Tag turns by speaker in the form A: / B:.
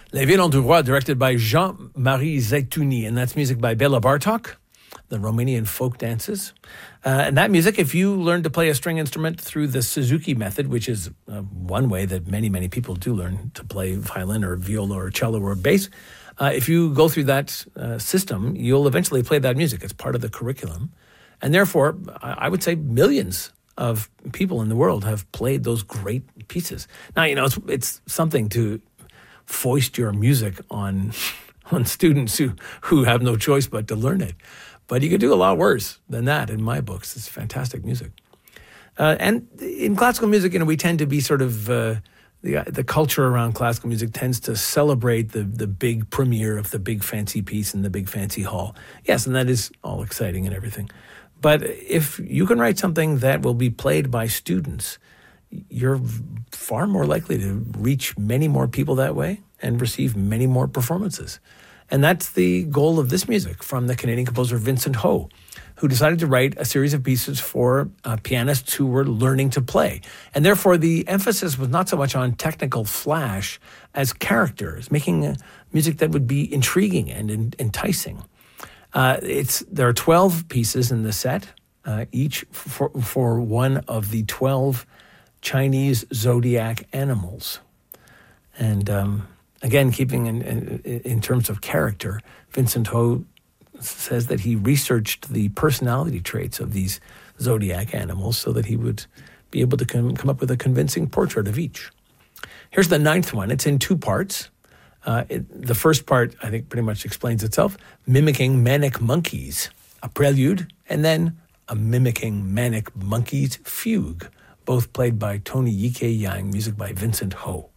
A: Les Violons du Roi, directed by Jean-Marie Zaitouni, and that's music by Bela Bartok, the Romanian folk dances. And that music, if you learn to play a string instrument through the Suzuki method, which is one way that many, many people do learn to play violin or viola or cello or bass, if you go through that system, you'll eventually play that music. It's part of the curriculum. And therefore, I would say millions of people in the world have played those great pieces. Now, it's something to foist your music on students who have no choice but to learn it. But you could do a lot worse than that in my books. It's fantastic music. And in classical music, we tend to be sort of, the culture around classical music tends to celebrate the big premiere of the big fancy piece in the big fancy hall. Yes, and that is all exciting and everything. But if you can write something that will be played by students, you're far more likely to reach many more people that way and receive many more performances. And that's the goal of this music from the Canadian composer Vincent Ho, who decided to write a series of pieces for pianists who were learning to play. And therefore, the emphasis was not so much on technical flash as characters, making music that would be intriguing and enticing. There are 12 pieces in the set, each for one of the 12 Chinese zodiac animals. And again, keeping in terms of character, Vincent Ho says that he researched the personality traits of these zodiac animals so that he would be able to come up with a convincing portrait of each. Here's the ninth one. It's in two parts. The first part, I think, pretty much explains itself, mimicking manic monkeys, a prelude, and then a mimicking manic monkeys fugue, both played by Tony Yike Yang, music by Vincent Ho.